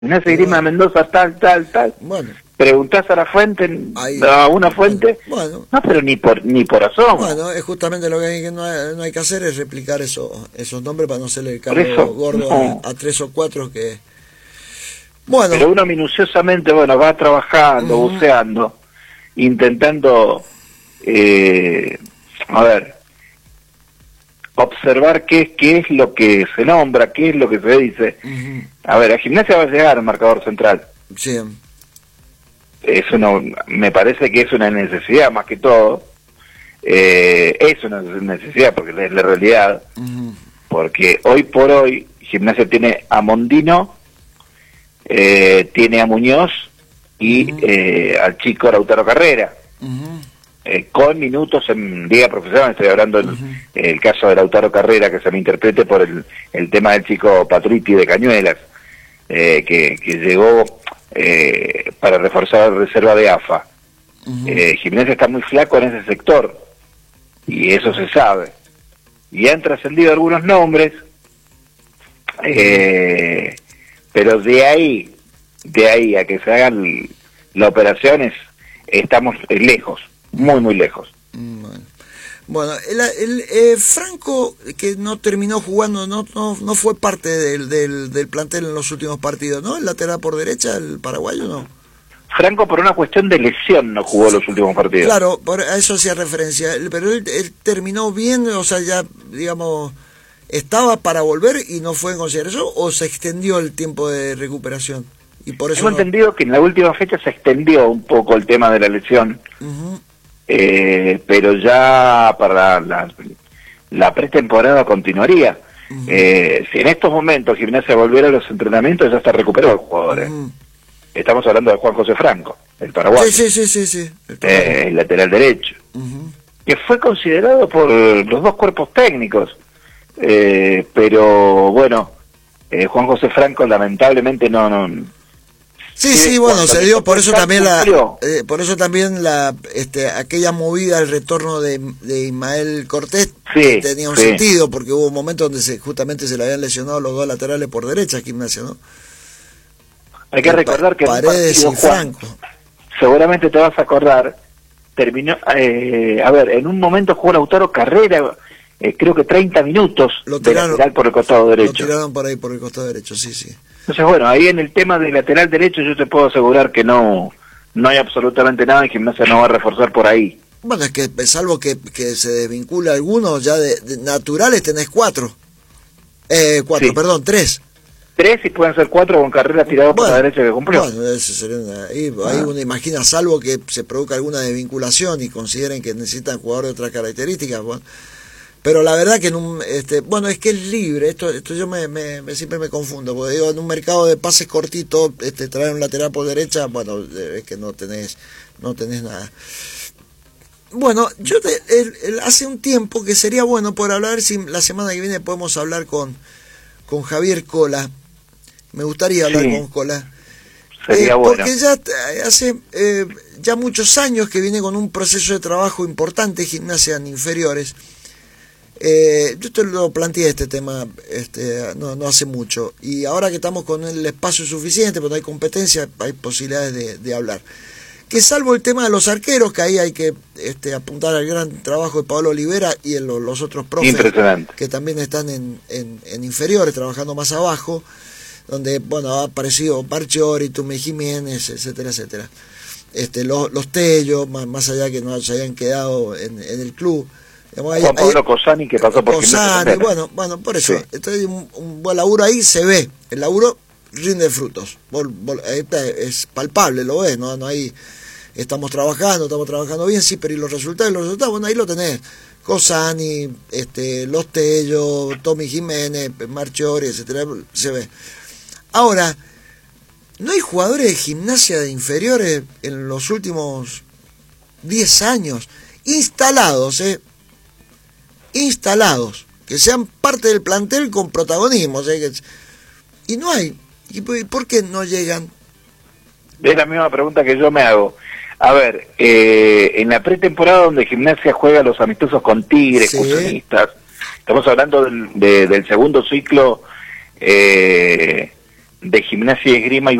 Gimnasia Grima de Mendoza, tal. Bueno. Preguntás a la fuente, Ahí, a una fuente, bueno. no, pero ni por asomo. Bueno, es justamente lo que no hay que hacer, es replicar esos nombres para no hacerle el cargo gordo no. a 3 o 4 que... Bueno. Pero uno minuciosamente, va trabajando, buceando, intentando, observar qué es lo que se nombra, qué es lo que se dice. A ver, a Gimnasia va a llegar al marcador central. Sí. Eso no, me parece que es una necesidad más que todo. Es una necesidad porque es la realidad. Porque hoy por hoy Gimnasia tiene a Mondino, tiene a Muñoz y al chico Lautaro Carrera. Con minutos en Liga Profesional. Estoy hablando el caso de Lautaro Carrera, que se me interprete por el tema del chico Patriti de Cañuelas, que llegó para reforzar la reserva de AFA. Gimnasia está muy flaco en ese sector y eso se sabe, y han trascendido algunos nombres, pero de ahí a que se hagan las operaciones estamos lejos, muy lejos. Bueno, Franco, que no terminó jugando, no fue parte del plantel en los últimos partidos, ¿no? El lateral por derecha, el paraguayo, ¿no? Franco por una cuestión de lesión no jugó los últimos partidos. Claro, a eso hacía referencia, pero él terminó bien, o sea, ya, digamos, estaba para volver y no fue en consideración, o se extendió el tiempo de recuperación. Y por eso Tengo entendido que en la última fecha se extendió un poco el tema de la lesión. Pero ya para la pretemporada continuaría. Si en estos momentos Gimnasia volviera a los entrenamientos, ya está recuperado el jugador. Estamos hablando de Juan José Franco, el paraguayo. Sí. El lateral derecho. Que fue considerado por los dos cuerpos técnicos. Pero bueno, Juan José Franco lamentablemente no. Sí, bueno, se dio, por eso también aquella movida, el retorno de Ismael Cortés tenía un sentido, porque hubo un momento donde justamente se le habían lesionado los dos laterales por derecha a Gimnasia, ¿no? Hay que recordar que Paredes y Franco. Seguramente te vas a acordar, terminó, en un momento jugó Lautaro Carrera, creo que 30 minutos de lateral por el costado derecho. Lo tiraron por ahí, por el costado derecho, sí. Entonces, bueno, ahí en el tema del lateral derecho yo te puedo asegurar que no hay absolutamente nada, y Gimnasia no va a reforzar por ahí. Bueno, es que salvo que se desvincula alguno, ya de naturales tenés 4. 3. 3 y pueden ser 4 con Carrera tirado por la derecha que cumplió. Bueno, eso sería ahí uno imagina, salvo que se produzca alguna desvinculación y consideren que necesitan jugadores de otras características, bueno. Pero la verdad que es que es libre, esto yo siempre me confundo, porque digo, en un mercado de pases cortitos, traer un lateral por derecha, bueno, es que no tenés nada. Bueno, yo hace un tiempo que sería bueno poder hablar, si la semana que viene podemos hablar con Javier Cola. Me gustaría hablar con Cola. Sería bueno. Porque ya hace ya muchos años que viene con un proceso de trabajo importante, Gimnasia en inferiores. Yo te lo planteé este tema no hace mucho, y ahora que estamos con el espacio suficiente, pero no hay competencia, hay posibilidades de hablar. Que salvo el tema de los arqueros, que ahí hay que apuntar al gran trabajo de Pablo Olivera y los otros profes que también están en inferiores, trabajando más abajo, donde bueno ha aparecido Marchiori, Tume Jiménez, etcétera. Los Tello, más allá que no se hayan quedado en el club. Juan Pablo Cosani, que pasó por Cosani, bueno, por eso. Sí. Entonces, un buen laburo ahí se ve. El laburo rinde frutos. Es palpable, lo ves, ¿no? Ahí estamos trabajando bien, sí, pero ¿y los resultados? Bueno, ahí lo tenés. Cosani, Los Tello, Tommy Jiménez, Marchiori, etcétera, se ve. Ahora, ¿no hay jugadores de Gimnasia de inferiores en los últimos 10 años instalados, que sean parte del plantel con protagonismo, y no hay? ¿Y por qué no llegan? Es la misma pregunta que yo me hago. A ver, en la pretemporada donde Gimnasia juega los amistosos con Tigre, excursionistas, estamos hablando del segundo ciclo de Gimnasia y Esgrima